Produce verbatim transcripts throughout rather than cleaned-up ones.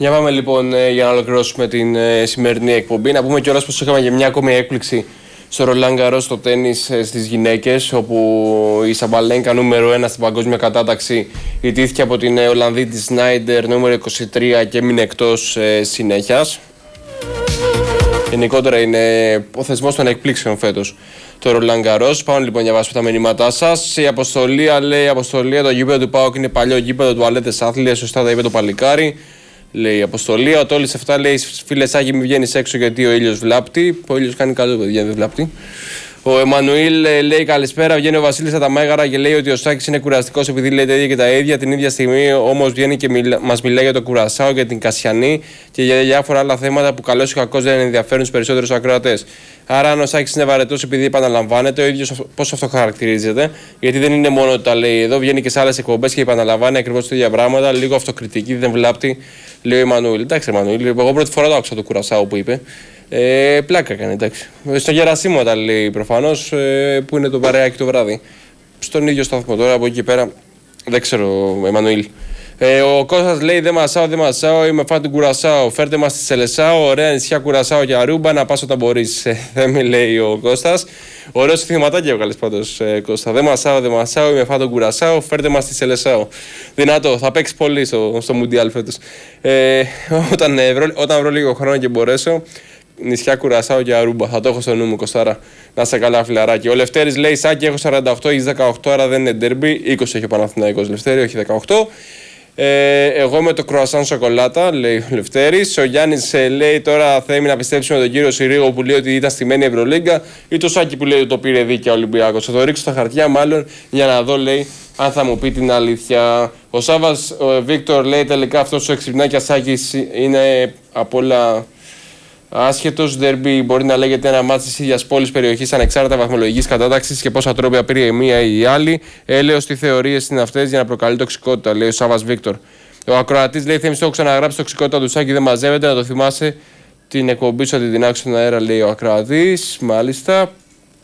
Για πάμε λοιπόν για να ολοκληρώσουμε την σημερινή εκπομπή. Να πούμε κιόλας πως είχαμε για μια ακόμη έκπληξη στο Ρολάν Γκαρός στο τένις στις γυναίκες, όπου η Σαμπαλένκα νούμερο ένα στην παγκόσμια κατάταξη ιτήθηκε από την Ολλανδή της Σνάιντερ νούμερο είκοσι τρία και έμεινε εκτός ε, συνέχειας. Γενικότερα είναι ο θεσμός των εκπλήξεων φέτος το Ρολάν Γκαρός. Πάμε λοιπόν για βάση τα μηνύματά σας. Η Αποστολία λέει: Αποστολία, το γήπεδο του ΠΑΟΚ είναι παλιό γήπεδο του Αλέτες Άθλια. Σωστά τα είπε το παλικάρι. Λέει η Αποστολία. Ο Τόλης εφτά λέει: Φίλε Σάκη, μην βγαίνει έξω γιατί ο ήλιος βλάπτει. Ο ήλιος κάνει καλό, παιδιά, δεν βλάπτει. Ο Εμμανουήλ λέει: Καλησπέρα. Βγαίνει ο Βασίλης από τα Μέγαρα και λέει ότι ο Σάκης είναι κουραστικός επειδή λέει τα ίδια και τα ίδια. Την ίδια στιγμή όμως βγαίνει και μιλά, μας μιλάει για το Κουρασάο, για την Κασιανή και για διάφορα άλλα θέματα που καλώς ή κακώς δεν ενδιαφέρουν τους περισσότερους ακροατές. Άρα, αν ο Σάκης είναι βαρετός επειδή επαναλαμβάνεται, ο ίδιος πώς αυτό χαρακτηρίζεται, γιατί δεν είναι μόνο ότι τα λέει εδώ, βγαίνει και σε άλλες εκπομπές και επαναλαμβάνει ακριβώς τα ίδια πράγματα. Λίγο αυτοκριτική, δεν βλάπτει, λέει ο Εμμανουήλ. Εντάξει, Εμμανουήλ, εγώ πρώτη φορά το άκουσα το Κουρασάο που είπε. Ε, πλάκα κάνει, εντάξει. Στο Γερασίμο τα λέει προφανώς, ε, που είναι το παρεάκι το βράδυ. Στον ίδιο σταθμό τώρα, από εκεί πέρα, δεν ξέρω, Εμμανουήλ. Ε, ο Κώστας λέει: Δεν μασάω, δεν μασάω, είμαι φαν του Κουρασάο. Φέρτε μας στη Σελεσάο, ωραία νησιά Κουρασάο και Αρούμπα, να πας όταν μπορείς. Ε, δεν με λέει ο Κώστας. Ωραίο συνθηματάκι έβγαλες πάντως, ε, Κώστα. Δεν μασάω, δεν μασάω, είμαι φαν του Κουρασάο, φέρτε μας στη Σελεσάο. Δυνατό, θα παίξει πολύ στο, στο Μουντιάλ φέτος. Ε, όταν, ε, βρω, όταν βρω λίγο χρόνο και μπορέσω. Νησιά Κουρασάο και Αρούμπα. Θα το έχω στο νου μου, Κωστάρα. Να σε καλά, φιλαράκι. Ο Λευτέρης λέει: Σάκη, έχω σαράντα οκτώ, έχεις δεκαοκτώ, άρα δεν είναι ντέρμπι. είκοσι έχει ο Παναθηναϊκός, Λευτέρη, όχι δεκαοκτώ. Ε, εγώ με το κρουασάν σοκολάτα, λέει ο Λευτέρης. Ο Γιάννης ε, λέει: Τώρα θέλει να πιστέψουμε τον κύριο Συρίγο που λέει ότι ήταν στημένη η Ευρωλίγκα, ή το Σάκη που λέει ότι το πήρε δίκαια ο Ολυμπιακός. Θα το ρίξω στα χαρτιά, μάλλον για να δω, λέει, αν θα μου πει την αλήθεια. Ο Σάβας ο Βίκτορ λέει: Τελικά αυτός ο εξυπνάκια Σάκης είναι από όλα. Άσχετος ντέρμπι μπορεί να λέγεται ένα μάτι της ίδιας πόλης περιοχής ανεξάρτητα βαθμολογικής κατάταξης και πόσα τρόπια πήρε η μία ή η άλλη. Έλεος, τι θεωρίες είναι αυτές για να προκαλεί τοξικότητα, λέει ο Σάββας Βίκτορ. Ο ακροατής λέει: Θέμης, το έχω ξαναγράψει, τοξικότητα του Σάκη δεν μαζεύεται. Να το θυμάσαι την εκπομπή σου, την άξιο στον αέρα, λέει ο ακροατής. Μάλιστα.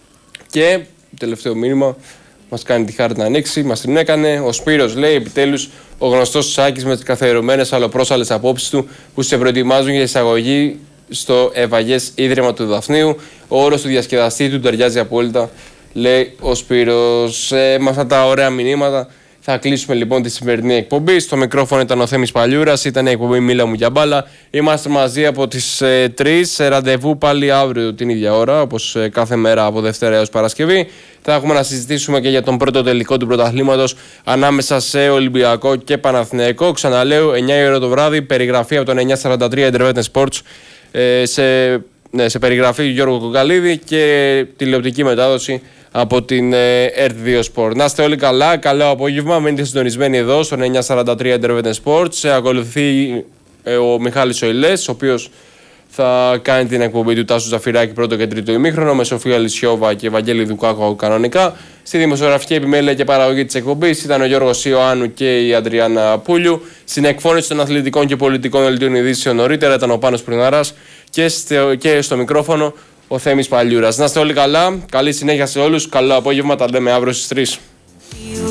Και τελευταίο μήνυμα μας κάνει τη χάρη να ανοίξει, μας την έκανε. Ο Σπύρος λέει: Επιτέλους, ο γνωστός Σάκης με τις καθιερωμένες αλλοπρόσαλλες απόψεις του που σε προετοιμάζουν για εισαγωγή στο Ευαγές Ίδρυμα του Δαφνίου. Ο όρος του διασκεδαστή του ταιριάζει απόλυτα, λέει ο Σπύρος. Ε, με αυτά τα ωραία μηνύματα θα κλείσουμε λοιπόν τη σημερινή εκπομπή. Στο μικρόφωνο ήταν ο Θέμης Παλιούρας, ήταν η εκπομπή Μίλα μου για μπάλα. Είμαστε μαζί από τις ε, τρεις, σε ραντεβού πάλι αύριο την ίδια ώρα, όπως ε, κάθε μέρα από Δευτέρα έως Παρασκευή. Θα έχουμε να συζητήσουμε και για τον πρώτο τελικό του πρωταθλήματος ανάμεσα σε Ολυμπιακό και Παναθηναϊκό. Ξαναλέω, εννιά η ώρα το βράδυ, περιγραφή από τον εννιά σαράντα τρία Internet Sports. Σε, ναι, σε περιγραφή Γιώργο Κοκαλίδη και τηλεοπτική μετάδοση από την ερτ δύο Sport. Να είστε όλοι καλά, καλό απόγευμα, μείνετε συντονισμένοι εδώ στον εννιά σαράντα τρία Internet Sports. Ακολουθεί ε, ο Μιχάλης Οηλές, ο οποίος θα κάνει την εκπομπή του Τάσου Ζαφυράκη πρώτο και τρίτο ημίχρονο με Σοφία Λυσιόβα και Ευαγγέλη Δουκάκο κανονικά. Στη δημοσιογραφική επιμέλεια και παραγωγή της εκπομπής ήταν ο Γιώργος Ιωάννου και η Αντριάννα Πούλιου. Στην εκφώνηση των αθλητικών και πολιτικών δελτίων ειδήσεων νωρίτερα ήταν ο Πάνος Πριναράς και, και στο μικρόφωνο ο Θέμης Παλιούρας. Να είστε όλοι καλά, καλή συνέχεια σε όλους, καλό απόγευμα, τα λέμε αύριο στις τρεις.